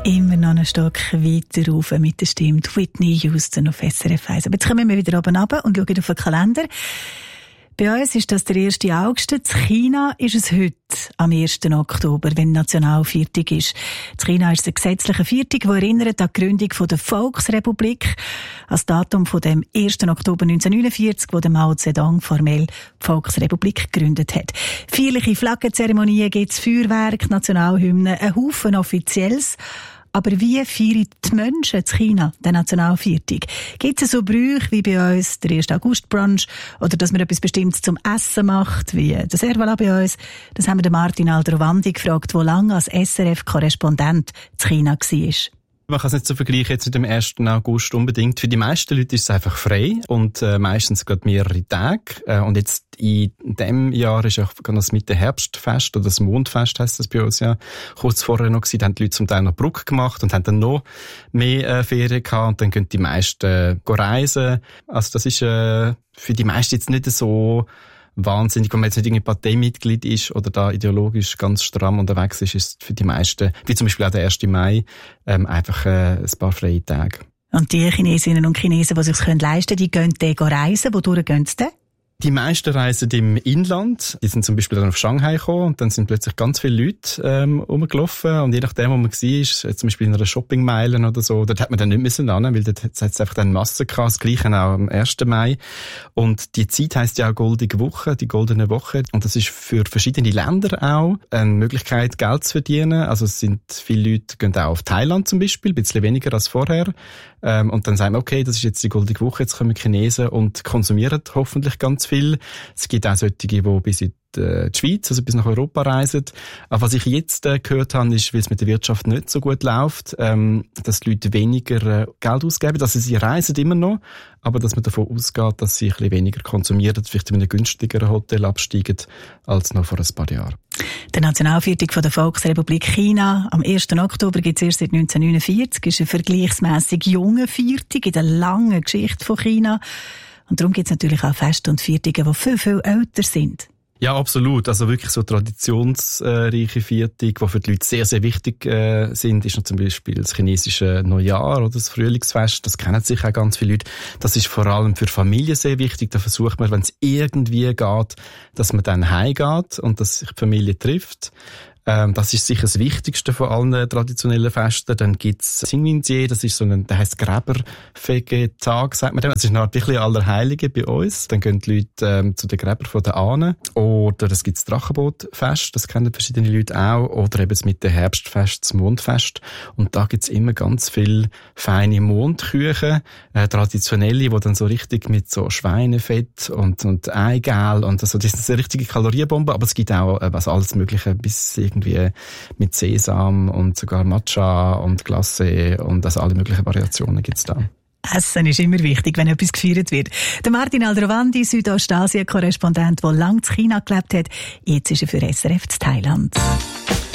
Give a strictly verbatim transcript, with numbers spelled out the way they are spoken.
Immer noch einen Stock weiter rauf mit der Stimme Whitney Houston auf S R F eins. Aber jetzt kommen wir wieder oben runter und schauen auf den Kalender. Bei uns ist das der erste August. In China ist es heute, am ersten Oktober, wenn Nationalviertag ist. In China ist es ein gesetzlicher Viertag, der erinnert an die Gründung der Volksrepublik, als Datum von dem ersten Oktober neunzehnhundertneunundvierzig, wo der Mao Zedong formell die Volksrepublik gegründet hat. Feierliche Flaggenzeremonien gibt es, Feuerwerk, Nationalhymnen, ein Haufen Offizielles. Aber wie feiern die Menschen in China den Nationalviertag? Gibt es so Brüche wie bei uns der ersten August-Brunch oder dass man etwas Bestimmtes zum Essen macht, wie das Servala bei uns? Das haben wir den Martin Aldrovandi gefragt, der lange als S R F-Korrespondent in China war. Man kann es nicht so vergleichen jetzt mit dem ersten August unbedingt. Für die meisten Leute ist es einfach frei und äh, meistens gerade mehrere Tage. Äh, und jetzt in diesem Jahr ist auch das Mitte-Herbstfest oder das Mondfest heisst das bei uns ja kurz vorher noch gewesen. Da haben die Leute zum Teil noch Brücke gemacht und haben dann noch mehr äh, Ferien gehabt und dann können die meisten äh, reisen. Also das ist äh, für die meisten jetzt nicht so wahnsinnig, wenn man jetzt nicht irgendwie Parteimitglied ist oder da ideologisch ganz stramm unterwegs ist, ist für die meisten, wie zum Beispiel auch der ersten Mai, ähm, einfach äh, ein paar freie Tage. Und die Chinesinnen und Chinesen, die sich leisten können, die gehen dann reisen. Wodurch gehen sie denn? Die meisten reisen im Inland. Die sind zum Beispiel dann auf Shanghai gekommen und dann sind plötzlich ganz viele Leute ähm, rumgelaufen und je nachdem, wo man war, zum Beispiel in einer Shoppingmeile oder so, dort hat man dann nicht müssen ran, weil dort hat es einfach dann Massen gehabt, das Gleiche auch am ersten Mai. Und die Zeit heisst ja auch Goldige Woche, die Goldene Woche. Und das ist für verschiedene Länder auch eine Möglichkeit, Geld zu verdienen. Also es sind viele Leute, gehen auch auf Thailand zum Beispiel, ein bisschen weniger als vorher. Ähm, und dann sagen wir, okay, das ist jetzt die Goldige Woche, jetzt kommen Chinesen und konsumieren hoffentlich ganz viel. Es gibt auch solche, die bis in die Schweiz, also bis nach Europa reisen. Aber was ich jetzt äh, gehört habe, ist, weil es mit der Wirtschaft nicht so gut läuft, ähm, dass die Leute weniger äh, Geld ausgeben. Also sie reisen immer noch, aber dass man davon ausgeht, dass sie ein bisschen weniger konsumieren, vielleicht in einem günstigeren Hotel absteigen als noch vor ein paar Jahren. Der Nationalviertag von der Volksrepublik China am ersten Oktober gibt es erst seit neunzehnhundertneunundvierzig, ist ein vergleichsmässig junger Viertag in der langen Geschichte von China. Und darum gibt es natürlich auch Feste und Viertage, die viel, viel älter sind. Ja, absolut. Also wirklich so traditionsreiche Viertage, die für die Leute sehr, sehr wichtig äh, sind, ist noch zum Beispiel das chinesische Neujahr oder das Frühlingsfest. Das kennen sicher auch ganz viele Leute. Das ist vor allem für Familien sehr wichtig. Da versucht man, wenn es irgendwie geht, dass man dann heimgeht und dass sich die Familie trifft. Ähm, das ist sicher das Wichtigste von allen traditionellen Festen. Dann gibt's Xingminjie, das ist so ein, der heisst Gräberfegetag, sagt man dem. Das ist eine Art wirklich Allerheilige bei uns. Dann gehen die Leute ähm, zu den Gräbern von den Ahnen. Oder es gibt das Drachenbootfest, das kennen verschiedene Leute auch. Oder eben das mit dem Herbstfest, das Mondfest. Und da gibt's immer ganz viel feine Mondküchen, äh, traditionelle, die dann so richtig mit so Schweinefett und, und Eigelb und also das ist eine richtige Kalorienbombe. Aber es gibt auch äh, was alles Mögliche bis irgendwie mit Sesam und sogar Matcha und Glacé und also alle möglichen Variationen gibt's da. Essen ist immer wichtig, wenn etwas gefeiert wird. Der Martin Aldrovandi, Südostasien-Korrespondent, der lange in China gelebt hat, jetzt ist er für S R F in Thailand.